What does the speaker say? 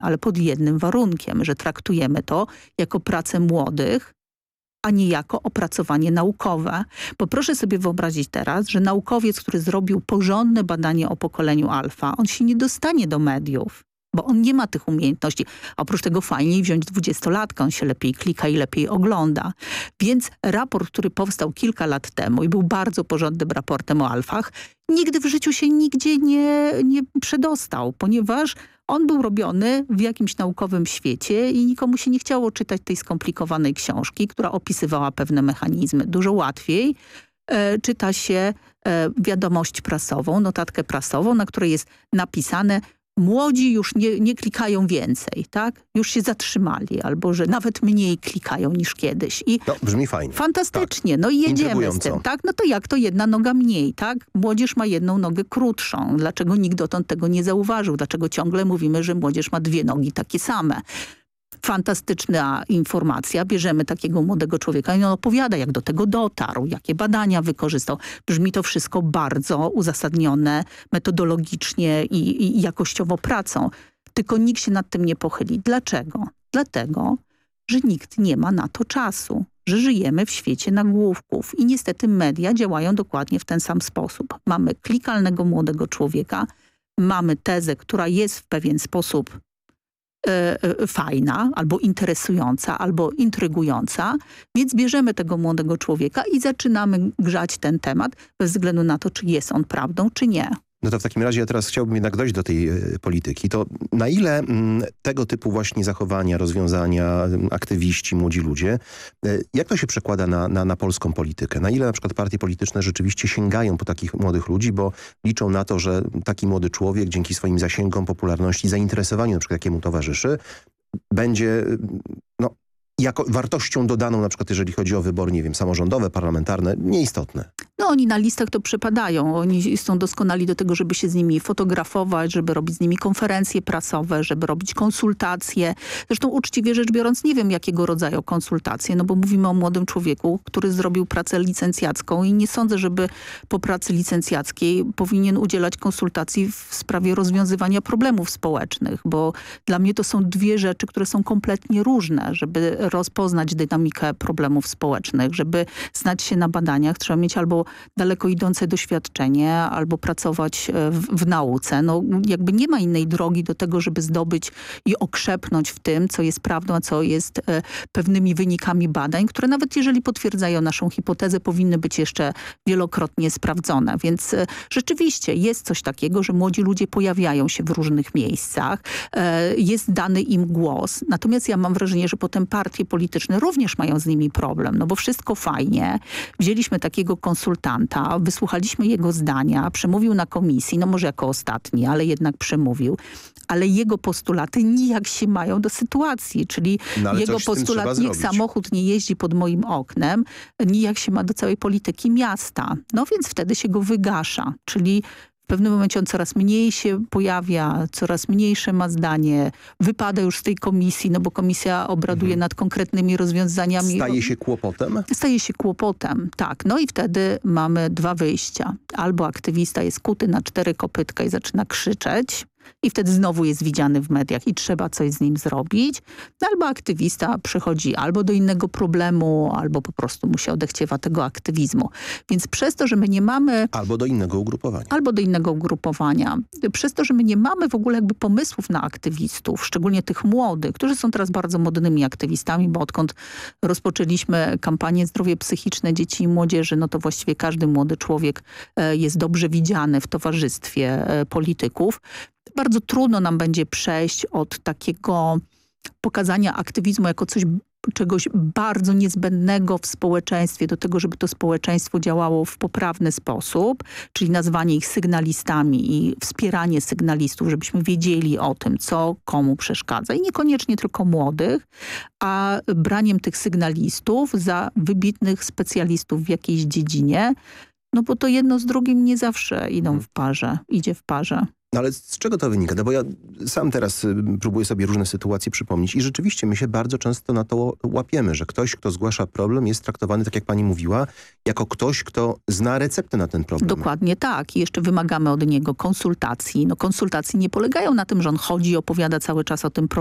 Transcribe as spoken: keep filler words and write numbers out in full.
ale pod jednym warunkiem, że traktujemy to jako pracę młodych, a nie jako opracowanie naukowe. Bo proszę sobie wyobrazić teraz, że naukowiec, który zrobił porządne badanie o pokoleniu alfa, on się nie dostanie do mediów, bo on nie ma tych umiejętności. A oprócz tego fajniej wziąć dwudziestolatka, on się lepiej klika i lepiej ogląda. Więc raport, który powstał kilka lat temu i był bardzo porządnym raportem o alfach, nigdy w życiu się nigdzie nie, nie przedostał, ponieważ on był robiony w jakimś naukowym świecie i nikomu się nie chciało czytać tej skomplikowanej książki, która opisywała pewne mechanizmy. Dużo łatwiej e, czyta się e, wiadomość prasową, notatkę prasową, na której jest napisane: młodzi już nie, nie klikają więcej, tak? Już się zatrzymali, albo że nawet mniej klikają niż kiedyś. I no, brzmi fajnie. Fantastycznie, tak. No i jedziemy z tym, tak? No to jak to jedna noga mniej, tak? Młodzież ma jedną nogę krótszą. Dlaczego nikt dotąd tego nie zauważył? Dlaczego ciągle mówimy, że młodzież ma dwie nogi takie same? Fantastyczna informacja. Bierzemy takiego młodego człowieka i on opowiada, jak do tego dotarł, jakie badania wykorzystał. Brzmi to wszystko bardzo uzasadnione metodologicznie i, i jakościowo pracą. Tylko nikt się nad tym nie pochyli. Dlaczego? Dlatego, że nikt nie ma na to czasu. Że żyjemy w świecie nagłówków i niestety media działają dokładnie w ten sam sposób. Mamy klikalnego młodego człowieka, mamy tezę, która jest w pewien sposób fajna, albo interesująca, albo intrygująca, więc bierzemy tego młodego człowieka i zaczynamy grzać ten temat bez względu na to, czy jest on prawdą, czy nie. No to w takim razie ja teraz chciałbym jednak dojść do tej y, polityki. To na ile m, tego typu właśnie zachowania, rozwiązania, m, aktywiści, młodzi ludzie, y, jak to się przekłada na, na, na polską politykę? Na ile na przykład partie polityczne rzeczywiście sięgają po takich młodych ludzi, bo liczą na to, że taki młody człowiek dzięki swoim zasięgom, popularności, zainteresowaniu na przykład jakiemu towarzyszy, będzie no, jako wartością dodaną na przykład jeżeli chodzi o wybory, nie wiem, samorządowe, parlamentarne, nieistotne. No oni na listach to przepadają. Oni są doskonali do tego, żeby się z nimi fotografować, żeby robić z nimi konferencje prasowe, żeby robić konsultacje. Zresztą uczciwie rzecz biorąc nie wiem jakiego rodzaju konsultacje, no bo mówimy o młodym człowieku, który zrobił pracę licencjacką i nie sądzę, żeby po pracy licencjackiej powinien udzielać konsultacji w sprawie rozwiązywania problemów społecznych, bo dla mnie to są dwie rzeczy, które są kompletnie różne. Żeby rozpoznać dynamikę problemów społecznych, żeby znać się na badaniach, trzeba mieć albo daleko idące doświadczenie, albo pracować w, w nauce. No, jakby nie ma innej drogi do tego, żeby zdobyć i okrzepnąć w tym, co jest prawdą, a co jest e, pewnymi wynikami badań, które nawet jeżeli potwierdzają naszą hipotezę, powinny być jeszcze wielokrotnie sprawdzone. Więc e, rzeczywiście jest coś takiego, że młodzi ludzie pojawiają się w różnych miejscach, e, jest dany im głos. Natomiast ja mam wrażenie, że potem partie polityczne również mają z nimi problem, no bo wszystko fajnie. Wzięliśmy takiego konsultanta, wysłuchaliśmy jego zdania, przemówił na komisji, no może jako ostatni, ale jednak przemówił. Ale jego postulaty nijak się mają do sytuacji, czyli no, jego postulat, niech samochód nie jeździ pod moim oknem, nijak się ma do całej polityki miasta. No więc wtedy się go wygasza, czyli w pewnym momencie on coraz mniej się pojawia, coraz mniejsze ma zdanie, wypada już z tej komisji, no bo komisja obraduje mhm. nad konkretnymi rozwiązaniami. Staje się kłopotem? Staje się kłopotem, tak. No i wtedy mamy dwa wyjścia. Albo aktywista jest kuty na cztery kopytka i zaczyna krzyczeć, i wtedy znowu jest widziany w mediach i trzeba coś z nim zrobić. Albo aktywista przychodzi albo do innego problemu, albo po prostu mu się odechciewa tego aktywizmu. Więc przez to, że my nie mamy... Albo do innego ugrupowania. Albo do innego ugrupowania. Przez to, że my nie mamy w ogóle jakby pomysłów na aktywistów, szczególnie tych młodych, którzy są teraz bardzo modnymi aktywistami, bo odkąd rozpoczęliśmy kampanię Zdrowie psychiczne dzieci i młodzieży, no to właściwie każdy młody człowiek jest dobrze widziany w towarzystwie polityków. Bardzo trudno nam będzie przejść od takiego pokazania aktywizmu jako coś, czegoś bardzo niezbędnego w społeczeństwie do tego, żeby to społeczeństwo działało w poprawny sposób, czyli nazwanie ich sygnalistami i wspieranie sygnalistów, żebyśmy wiedzieli o tym, co komu przeszkadza. I niekoniecznie tylko młodych, a braniem tych sygnalistów za wybitnych specjalistów w jakiejś dziedzinie, no bo to jedno z drugim nie zawsze idą w parze, idzie w parze. No ale z czego to wynika? No bo ja sam teraz y, próbuję sobie różne sytuacje przypomnieć i rzeczywiście my się bardzo często na to łapiemy, że ktoś, kto zgłasza problem, jest traktowany, tak jak pani mówiła, jako ktoś, kto zna receptę na ten problem. Dokładnie tak. I jeszcze wymagamy od niego konsultacji. No konsultacje nie polegają na tym, że on chodzi i opowiada cały czas o tym